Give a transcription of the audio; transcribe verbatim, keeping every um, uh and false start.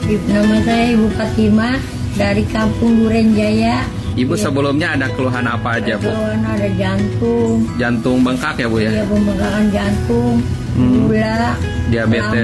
Nama saya Ibu Fatimah dari Kampung Durenjaya. Ibu Ya. Sebelumnya ada keluhan apa aja, Bu? Keluhan ada jantung. Jantung bengkak ya, Bu ya? Iya, pembengkakan jantung, Hmm. gula, Diabetes.